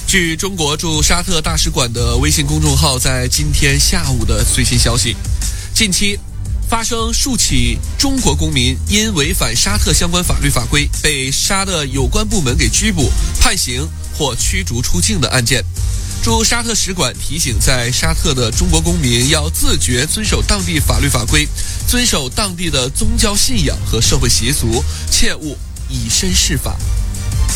据中国驻沙特大使馆的微信公众号在今天下午的最新消息，近期发生数起中国公民因违反沙特相关法律法规被沙特有关部门给拘捕、判刑或驱逐出境的案件。驻沙特使馆提醒在沙特的中国公民要自觉遵守当地法律法规，遵守当地的宗教信仰和社会习俗，切勿以身试法。